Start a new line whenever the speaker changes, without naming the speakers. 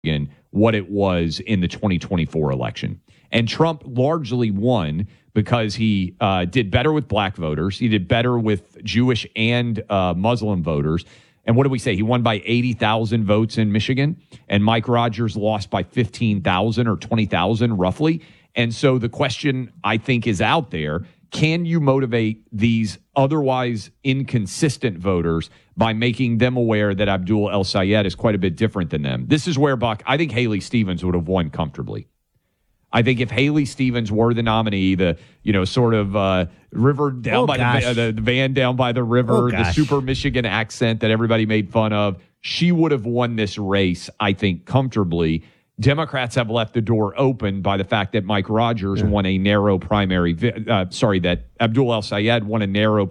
what it was in the 2024 election. And Trump largely won because he did better with black voters. He did better with Jewish and Muslim voters. And what did we say? He won by 80,000 votes in Michigan, and Mike Rogers lost by 15,000 or 20,000 roughly. And so the question, I think, is out there. Can you motivate these otherwise inconsistent voters by making them aware that Abdul El-Sayed is quite a bit different than them? This is where, Buck, I think Haley Stevens would have won comfortably. I think if Haley Stevens were the nominee, the river down by the van down by the river, the super Michigan accent that everybody made fun of, she would have won this race, I think, comfortably. Democrats have left the door open by the fact that Mike Rogers won a narrow primary. That Abdul El-Sayed won a narrow